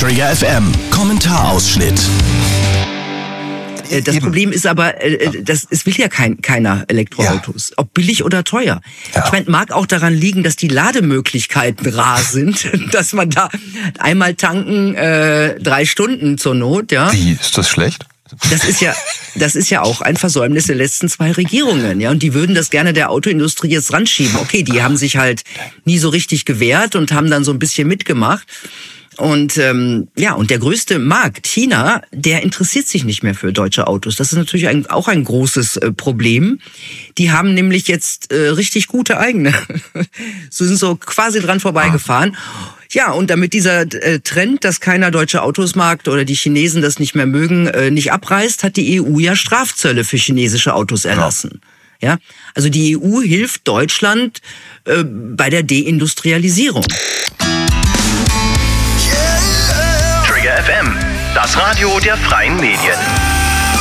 Trigger FM, Kommentarausschnitt. Das Problem ist aber, es will ja keiner Elektroautos, ob billig oder teuer. Ja. Ich meine, mag auch daran liegen, dass die Lademöglichkeiten rar sind, dass man da einmal tanken 3 Stunden zur Not. Ja. Wie, ist das schlecht? Das ist ja auch ein Versäumnis der letzten 2 Regierungen, ja. Und die würden das gerne der Autoindustrie jetzt ranschieben. Okay, die haben sich halt nie so richtig gewehrt und haben dann so ein bisschen mitgemacht. Und und der größte Markt, China, der interessiert sich nicht mehr für deutsche Autos. Das ist natürlich auch ein großes Problem. Die haben nämlich jetzt richtig gute eigene. So sind so quasi dran vorbeigefahren. Ja, und damit dieser Trend, dass keiner deutsche Autos mag oder die Chinesen das nicht mehr mögen, nicht abreißt, hat die EU ja Strafzölle für chinesische Autos erlassen. Ja, also die EU hilft Deutschland bei der Deindustrialisierung. Trigger FM, das Radio der freien Medien.